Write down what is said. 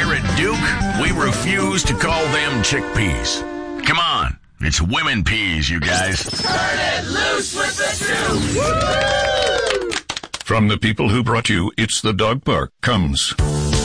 Here at Duke, we refuse to call them chickpeas. Come on, it's women peas, you guys. Turn it loose with the truth! From the people who brought you It's the Dog Park comes